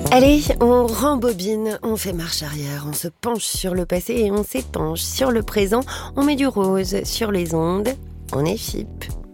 Allez, on rembobine, on fait marche arrière, on se penche sur le passé et on s'épanche sur le présent. On met du rose sur les ondes, on est FIP.